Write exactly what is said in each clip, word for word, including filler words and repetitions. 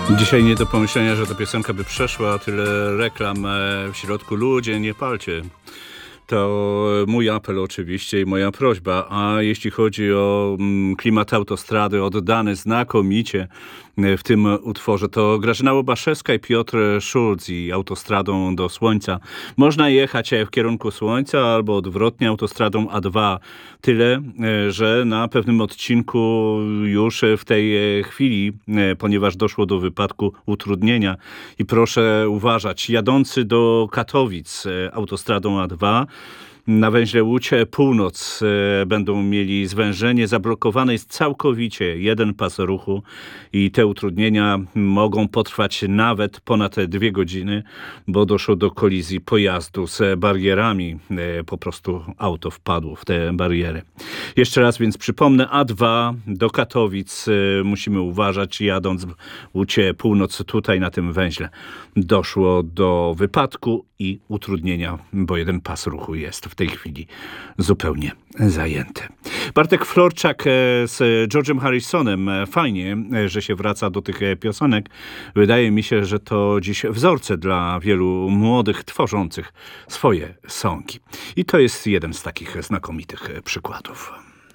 Dzisiaj nie do pomyślenia, że ta piosenka by przeszła, tyle reklam e, w środku. Ludzie, nie palcie. To mój apel oczywiście i moja prośba. A jeśli chodzi o mm, klimat autostrady, oddany znakomicie w tym utworze, to Grażyna Łobaszewska i Piotr Schulz i Autostradą do Słońca. Można jechać w kierunku Słońca albo odwrotnie autostradą A dwa. Tyle, że na pewnym odcinku już w tej chwili, ponieważ doszło do wypadku, utrudnienia i proszę uważać, jadący do Katowic autostradą A dwa na węźle Łódź Północ e, będą mieli zwężenie. Zablokowany jest całkowicie jeden pas ruchu i te utrudnienia mogą potrwać nawet ponad dwie godziny, bo doszło do kolizji pojazdu z barierami. E, po prostu auto wpadło w te bariery. Jeszcze raz więc przypomnę, A dwa do Katowic e, musimy uważać, jadąc w Łódź Północ. Tutaj na tym węźle doszło do wypadku i utrudnienia, bo jeden pas ruchu jest w tej chwili zupełnie zajęty. Bartek Florczak z George'em Harrisonem. Fajnie, że się wraca do tych piosenek. Wydaje mi się, że to dziś wzorce dla wielu młodych, tworzących swoje songi. I to jest jeden z takich znakomitych przykładów.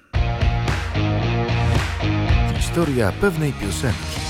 Historia pewnej piosenki.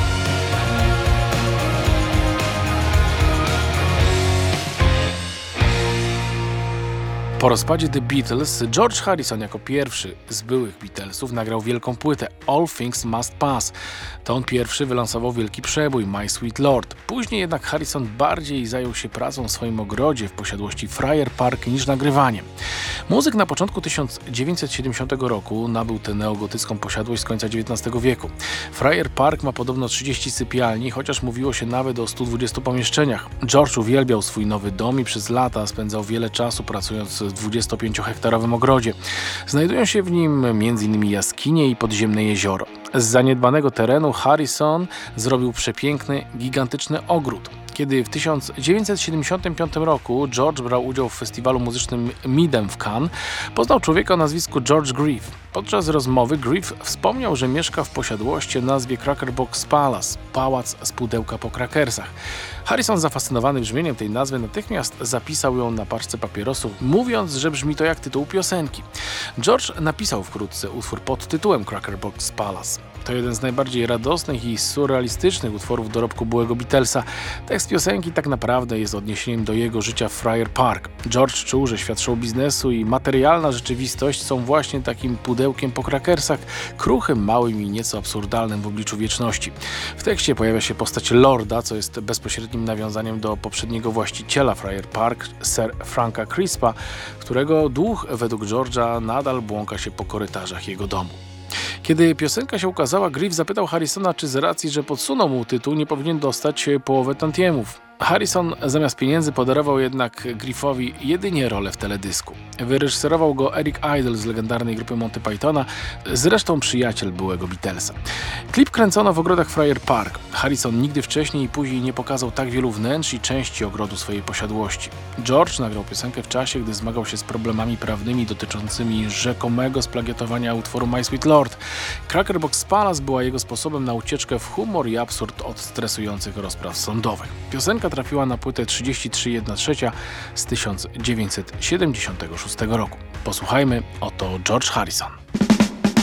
Po rozpadzie The Beatles, George Harrison jako pierwszy z byłych Beatlesów nagrał wielką płytę All Things Must Pass. To on pierwszy wylansował wielki przebój My Sweet Lord. Później jednak Harrison bardziej zajął się pracą w swoim ogrodzie w posiadłości Friar Park niż nagrywaniem. Muzyk na początku tysiąc dziewięćset siedemdziesiątego roku nabył tę neogotycką posiadłość z końca dziewiętnastego wieku. Friar Park ma podobno trzydzieści sypialni, chociaż mówiło się nawet o stu dwudziestu pomieszczeniach. George uwielbiał swój nowy dom i przez lata spędzał wiele czasu pracując w dwudziestopięciohektarowym ogrodzie. Znajdują się w nim między innymi jaskinie i podziemne jezioro. Z zaniedbanego terenu Harrison zrobił przepiękny, gigantyczny ogród. Kiedy w tysiąc dziewięćset siedemdziesiątym piątym roku George brał udział w festiwalu muzycznym Midem w Cannes, poznał człowieka o nazwisku George Grieve. Podczas rozmowy Grieve wspomniał, że mieszka w posiadłości o nazwie Cracker Box Palace, pałac z pudełka po krakersach. Harrison, zafascynowany brzmieniem tej nazwy, natychmiast zapisał ją na paczce papierosów, mówiąc, że brzmi to jak tytuł piosenki. George napisał wkrótce utwór pod tytułem Cracker Box Palace. To jeden z najbardziej radosnych i surrealistycznych utworów dorobku byłego Beatlesa. Tekst piosenki tak naprawdę jest odniesieniem do jego życia w Friar Park. George czuł, że świat show biznesu i materialna rzeczywistość są właśnie takim pudełkiem po krakersach, kruchym, małym i nieco absurdalnym w obliczu wieczności. W tekście pojawia się postać Lorda, co jest bezpośrednim nawiązaniem do poprzedniego właściciela Friar Park, Sir Franka Crispa, którego duch według George'a nadal błąka się po korytarzach jego domu. Kiedy piosenka się ukazała, Grieve zapytał Harrisona, czy z racji, że podsunął mu tytuł, nie powinien dostać połowę tantiemów. Harrison zamiast pieniędzy podarował jednak Grieve'owi jedynie rolę w teledysku. Wyreżyserował go Eric Idle z legendarnej grupy Monty Pythona, zresztą przyjaciel byłego Beatlesa. Klip kręcono w ogrodach Friar Park. Harrison nigdy wcześniej i później nie pokazał tak wielu wnętrz i części ogrodu swojej posiadłości. George nagrał piosenkę w czasie, gdy zmagał się z problemami prawnymi dotyczącymi rzekomego splagiatowania utworu My Sweet Lord. Cracker Box Palace była jego sposobem na ucieczkę w humor i absurd od stresujących rozpraw sądowych. Piosenka trafiła na płytę trzydzieści trzy jedna trzecia z tysiąc dziewięćset siedemdziesiątego szóstego roku. Posłuchajmy, oto George Harrison.